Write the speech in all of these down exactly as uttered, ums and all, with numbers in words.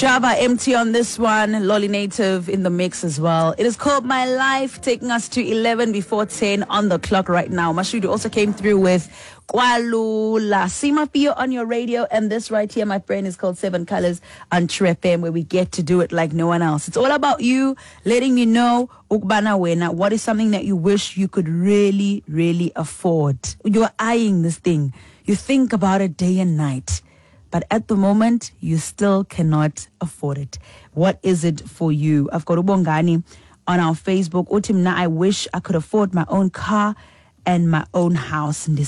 Java empty on this one. Lolly Native in the mix as well. It is called My Life, taking us to eleven before ten on the clock right now. Mashudu also came through with Kwalula Simapio on your radio, and this right here, my friend, is called Seven Colors on True F M, where we get to do it like no one else. It's all about you, letting you know Ukbana Wena, what is something that you wish you could really, really afford. You're eyeing this thing. You think about it day and night. But at the moment, you still cannot afford it. What is it for you? I've got Ubongani on our Facebook. Utimna, I wish I could afford my own car and my own house. And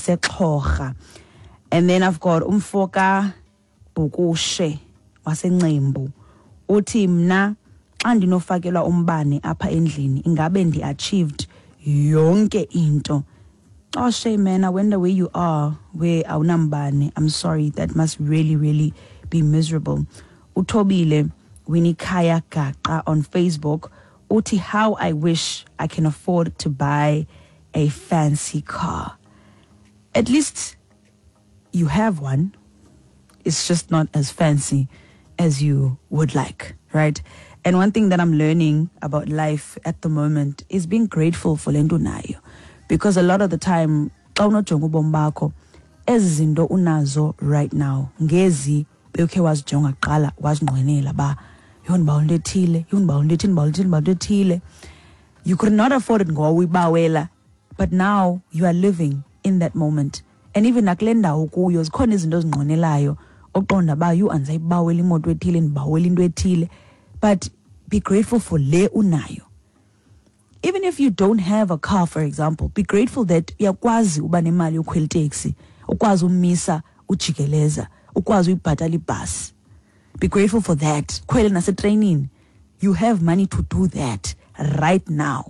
then I've got Umfoka Bukoshe waseNcembu. Utimna, andinofakela umbane apha endlini. Ingabe ndi achieved yonke into. Oh, shame, man. I wonder where you are, where awunambane. I'm sorry. That must really, really be miserable. Utobile Winikaya Gaqa on Facebook. Uti, how I wish I can afford to buy a fancy car. At least you have one. It's just not as fancy as you would like, right? And one thing that I'm learning about life at the moment is being grateful for lento nayo. Because a lot of the time, xa unojonga ubomi bakho, ezi zinto unazo right now, ngezi bekhe wazijonga kuqala wazinqwenela ba yho ndiba into ethile, yho ndiba into ethile, ndiba into ethile, ndiba into ethile. You could not afford it ngoba uyibawela, but now you are living in that moment. And even nakule ndawo kuyo zikhona izinto ozinqwenelayo oqonda ba you andizayibawela imoto ethile, ndibawela into ethile. But be grateful for le unayo. Even if you don't have a car, for example, be grateful that uyakwazi uba nemali yokhwela taxi, ukwazi umisa ujikeleza, ukwazi uyibhatala ibhasi. Be grateful for that. Khwela nasetraining. You have money to do that right now.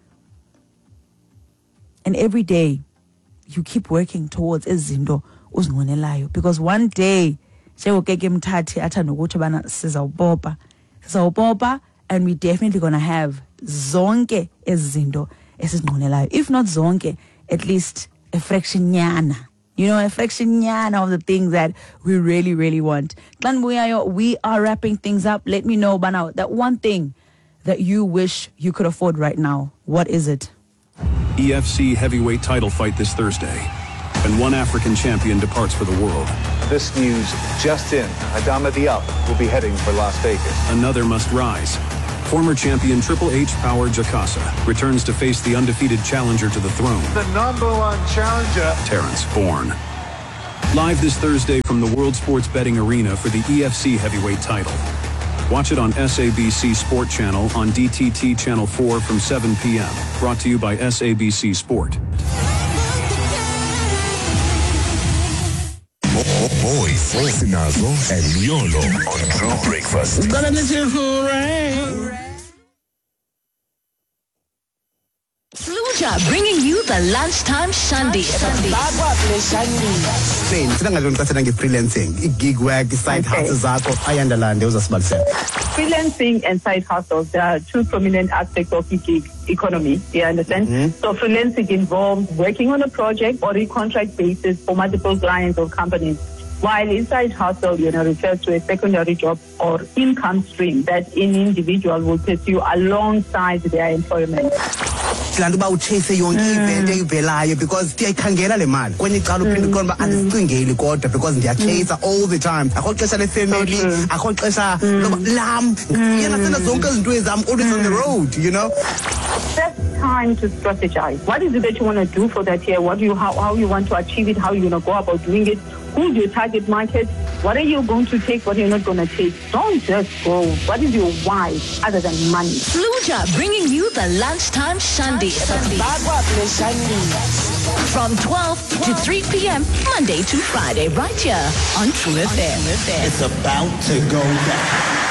And every day you keep working towards ezinto uzinqwenelayo, because one day njengokeke mthathi athanda ukuthi bana sizawupopa, sizawupopa, and we definitely gonna have zonke ezinto esizinqwenelayo. If not zonke, at least a fraction nyana. You know, a fraction nyana of the things that we really, really want. We are wrapping things up. Let me know by now that one thing that you wish you could afford right now. What is it? E F C heavyweight title fight this Thursday, and one African champion departs for the world. This news just in. Adama Diop will be heading for Las Vegas. Another must rise. Former champion Triple H Power Jakasa returns to face the undefeated challenger to the throne, The number one challenger, Terrence Bourne. Live this Thursday from the World Sports Betting Arena for the E F C heavyweight title. Watch it on S A B C Sport Channel on D T T Channel four from seven p.m. Brought to you by S A B C Sport. Boys, Rosinazo, and Yolo on True Breakfast. Fluja bringing you the lunchtime shandy. Freelancing, gig work, side hustles, I understand. Freelancing and side hustles, there are two prominent aspects of the gig economy. You understand? Mm-hmm. So freelancing involves working on a project or a contract basis for multiple clients or companies. While inside hustle, you know, refers to a secondary job or income stream that an individual will pursue alongside their employment. About chase your event because they can get a man when you call upon the and string quarter because they are chaser all the time. I hold a family, I hold a lamb, you know, the uncles do is I'm always on the road, you know. That's time to strategize. What is it that you want to do for that year? What do you how, how you want to achieve it, how you gonna go about doing it, who's your target market, what are you going to take, what you're not going to take. Don't just go. What is your why other than money? Fluja bringing you the lunchtime shandy. From twelve to three p.m. Monday to Friday, right here on True F M. It's about to go down.